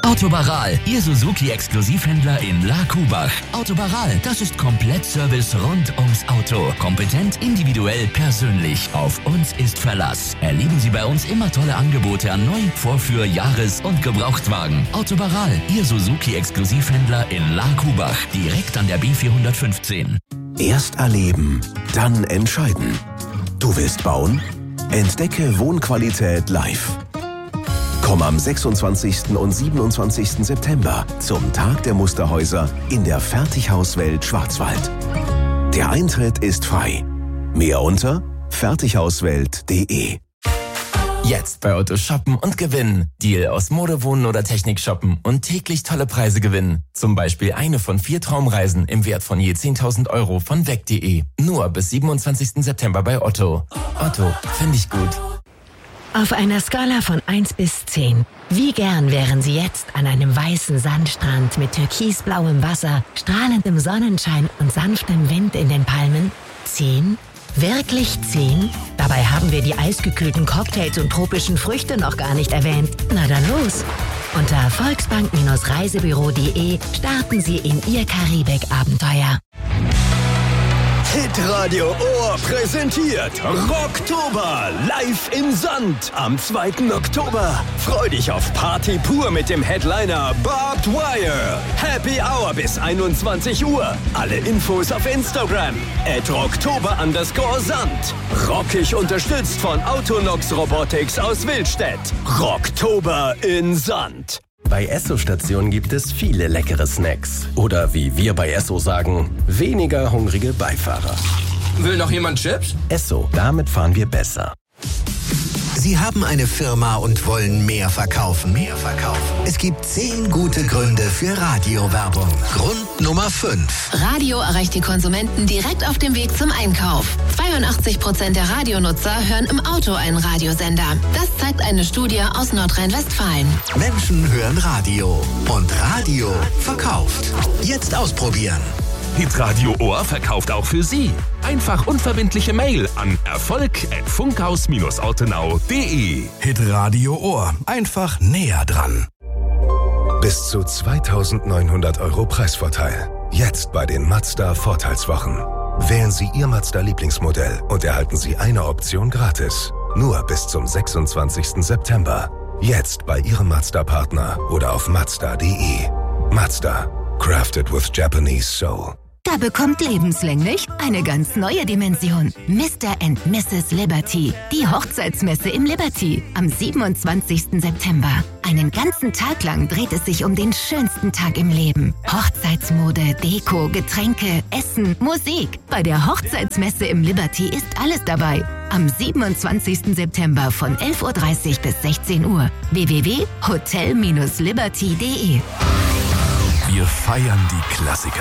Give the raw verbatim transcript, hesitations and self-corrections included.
Autobaral, Ihr Suzuki-Exklusivhändler in La Kubach. Autobaral, das ist Komplettservice rund ums Auto. Kompetent, individuell, persönlich. Auf uns ist Verlass. Erleben Sie bei uns immer tolle Angebote an Neu-, Vorführ-, Jahres- und Gebrauchtwagen. Autobaral, Ihr Suzuki-Exklusivhändler in La Kubach. Direkt an der B vierhundertfünfzehn. Erst erleben, dann entscheiden. Du willst bauen? Entdecke Wohnqualität live. Komm am sechsundzwanzigsten und siebenundzwanzigsten September zum Tag der Musterhäuser in der Fertighauswelt Schwarzwald. Der Eintritt ist frei. Mehr unter fertighauswelt punkt de. Jetzt bei Otto shoppen und gewinnen. Deal aus Mode, Wohnen oder Technik shoppen und täglich tolle Preise gewinnen. Zum Beispiel eine von vier Traumreisen im Wert von je zehntausend Euro von weg punkt de. Nur bis siebenundzwanzigsten September bei Otto. Otto, finde ich gut. Auf einer Skala von eins bis zehn. Wie gern wären Sie jetzt an einem weißen Sandstrand mit türkisblauem Wasser, strahlendem Sonnenschein und sanftem Wind in den Palmen? zehn? Wirklich zehn? Dabei haben wir die eisgekühlten Cocktails und tropischen Früchte noch gar nicht erwähnt. Na dann los! Unter volksbank reisebüro punkt de starten Sie in Ihr Karibik-Abenteuer. Hitradio Ohr präsentiert Rocktober live im Sand am zweiten Oktober. Freu dich auf Party pur mit dem Headliner Barbed Wire. Happy Hour bis einundzwanzig Uhr. Alle Infos auf Instagram at rocktober underscore Sand. Rockig unterstützt von Autonox Robotics aus Willstedt. Rocktober in Sand. Bei Esso-Stationen gibt es viele leckere Snacks. Oder wie wir bei Esso sagen, weniger hungrige Beifahrer. Will noch jemand Chips? Esso, damit fahren wir besser. Sie haben eine Firma und wollen mehr verkaufen. Mehr verkaufen. Es gibt zehn gute Gründe für Radiowerbung. Grund Nummer fünf. Radio erreicht die Konsumenten direkt auf dem Weg zum Einkauf. zweiundachtzig Prozent der Radionutzer hören im Auto einen Radiosender. Das zeigt eine Studie aus Nordrhein-Westfalen. Menschen hören Radio. Und Radio verkauft. Jetzt ausprobieren. Hitradio Ohr verkauft auch für Sie. Einfach unverbindliche Mail an erfolg at funkhaus ortenau punkt de. Hitradio Ohr. Einfach näher dran. Bis zu zweitausendneunhundert Euro Preisvorteil. Jetzt bei den Mazda Vorteilswochen. Wählen Sie Ihr Mazda-Lieblingsmodell und erhalten Sie eine Option gratis. Nur bis zum sechsundzwanzigsten September. Jetzt bei Ihrem Mazda-Partner oder auf mazda punkt de. Mazda. Crafted with Japanese Soul. Da bekommt lebenslänglich eine ganz neue Dimension. Mister and Misses Liberty. Die Hochzeitsmesse im Liberty. Am siebenundzwanzigsten September. Einen ganzen Tag lang dreht es sich um den schönsten Tag im Leben. Hochzeitsmode, Deko, Getränke, Essen, Musik. Bei der Hochzeitsmesse im Liberty ist alles dabei. Am siebenundzwanzigsten September von elf Uhr dreißig bis sechzehn Uhr. w w w punkt hotel Bindestrich liberty punkt de. Wir feiern die Klassiker.